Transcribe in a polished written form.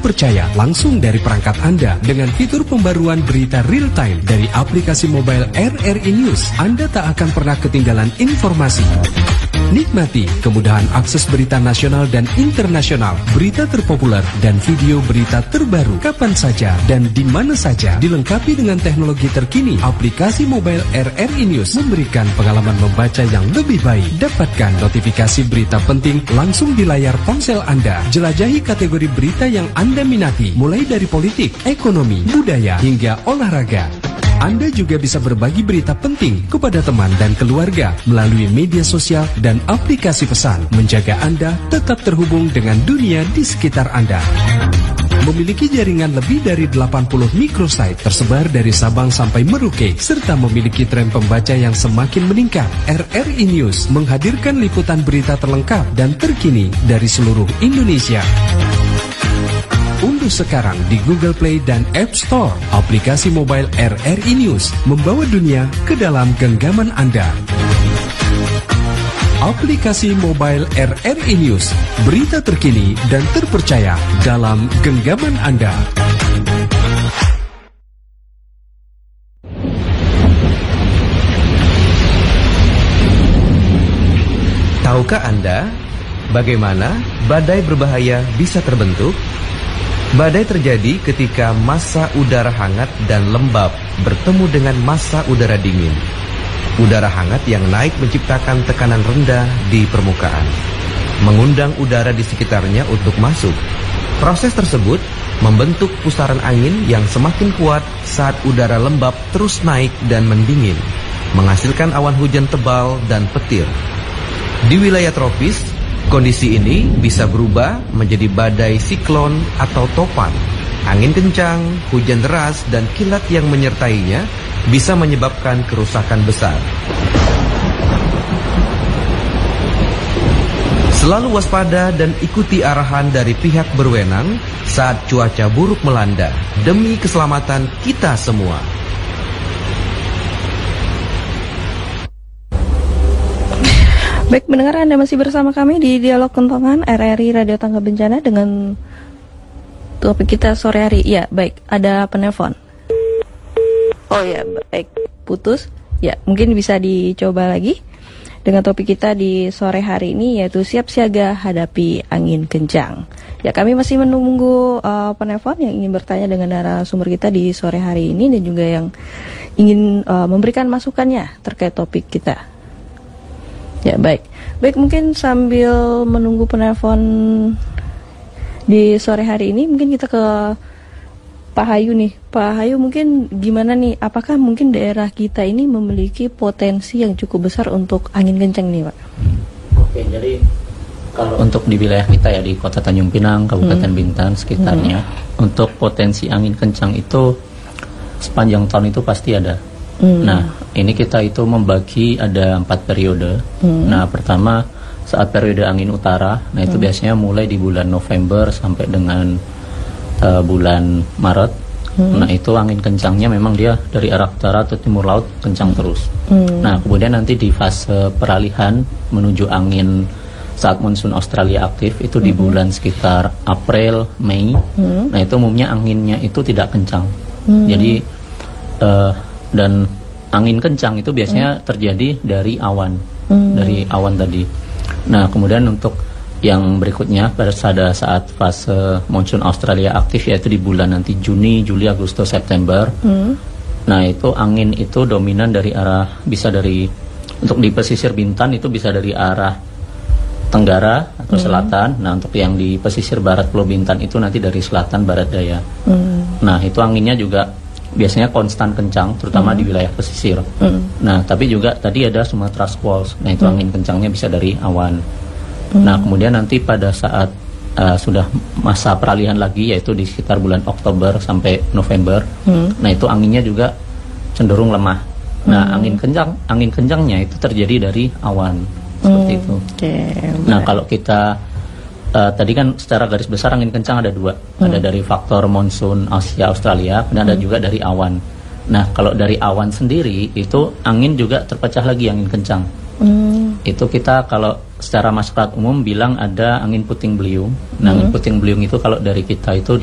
terpercaya langsung dari perangkat Anda dengan fitur pembaruan berita real time dari aplikasi mobile RRI News. Anda tak akan pernah ketinggalan informasi. Nikmati kemudahan akses berita nasional dan internasional, berita terpopuler dan video berita terbaru kapan saja dan di mana saja. Dilengkapi dengan teknologi terkini, aplikasi mobile RRI News memberikan pengalaman membaca yang lebih baik. Dapatkan notifikasi berita penting langsung di layar ponsel Anda. Jelajahi kategori berita yang Anda minati, mulai dari politik, ekonomi, budaya, hingga olahraga. Anda juga bisa berbagi berita penting kepada teman dan keluarga melalui media sosial dan aplikasi pesan, menjaga Anda tetap terhubung dengan dunia di sekitar Anda. Memiliki jaringan lebih dari 80 microsite tersebar dari Sabang sampai Merauke, serta memiliki tren pembaca yang semakin meningkat. RRI News menghadirkan liputan berita terlengkap dan terkini dari seluruh Indonesia. Unduh sekarang di Google Play dan App Store aplikasi mobile RRI News, membawa dunia ke dalam genggaman Anda. Aplikasi mobile RRI News, berita terkini dan terpercaya dalam genggaman Anda. Tahukah Anda bagaimana badai berbahaya bisa terbentuk? Badai terjadi ketika massa udara hangat dan lembab bertemu dengan massa udara dingin. Udara hangat yang naik menciptakan tekanan rendah di permukaan, mengundang udara di sekitarnya untuk masuk. Proses tersebut membentuk pusaran angin yang semakin kuat saat udara lembab terus naik dan mendingin, menghasilkan awan hujan tebal dan petir. Di wilayah tropis, kondisi ini bisa berubah menjadi badai siklon atau topan. Angin kencang, hujan deras, dan kilat yang menyertainya bisa menyebabkan kerusakan besar. Selalu waspada dan ikuti arahan dari pihak berwenang saat cuaca buruk melanda, demi keselamatan kita semua. Baik, mendengar Anda masih bersama kami di Dialog Kentongan RRI Radio Tangga Bencana dengan topik kita sore hari. Ya, baik, ada penelpon. Oh ya, baik, putus. Ya, mungkin bisa dicoba lagi dengan topik kita di sore hari ini, yaitu siap siaga hadapi angin kencang. Ya, kami masih menunggu penelpon yang ingin bertanya dengan narasumber kita di sore hari ini dan juga yang ingin memberikan masukannya terkait topik kita. Ya, baik. Baik, mungkin sambil menunggu penelpon di sore hari ini, mungkin kita ke Pak Hayu nih. Pak Hayu, mungkin gimana nih? Apakah mungkin daerah kita ini memiliki potensi yang cukup besar untuk angin kencang nih, Pak? Oke, jadi kalau untuk di wilayah kita ya, di Kota Tanjung Pinang, Kabupaten Bintan sekitarnya, untuk potensi angin kencang itu sepanjang tahun itu pasti ada. Nah, ini kita itu membagi ada 4 periode. Nah, pertama saat periode angin utara. Nah, itu biasanya mulai di bulan November sampai dengan bulan Maret. Nah, itu angin kencangnya memang dia dari arah utara atau timur laut kencang terus. Nah, kemudian nanti di fase peralihan menuju angin saat monsun Australia aktif itu di bulan sekitar April, Mei. Nah, itu umumnya anginnya itu tidak kencang. Jadi dan angin kencang itu biasanya terjadi dari awan, dari awan tadi. Nah, kemudian untuk yang berikutnya pada saat fase monsun Australia aktif, yaitu di bulan nanti Juni, Juli, Agustus, September. Nah, itu angin itu dominan dari arah, bisa dari, untuk di pesisir Bintan itu bisa dari arah tenggara atau selatan. Nah, untuk yang di pesisir barat Pulau Bintan itu nanti dari selatan barat daya. Nah, itu anginnya juga biasanya konstan kencang, terutama di wilayah pesisir. Nah, tapi juga tadi ada Sumatra Squalls. Nah, itu angin kencangnya bisa dari awan. Nah, kemudian nanti pada saat sudah masa peralihan lagi, yaitu di sekitar bulan Oktober sampai November. Nah, itu anginnya juga cenderung lemah. Nah, angin kencangnya itu terjadi dari awan. Seperti itu. Nah, kalau kita tadi kan secara garis besar angin kencang ada 2. Ada dari faktor monsun Asia Australia, dan ada juga dari awan. Nah, kalau dari awan sendiri itu angin juga terpecah lagi angin kencang. Itu kita kalau secara masyarakat umum bilang ada angin puting beliung. Nah, angin puting beliung itu kalau dari kita itu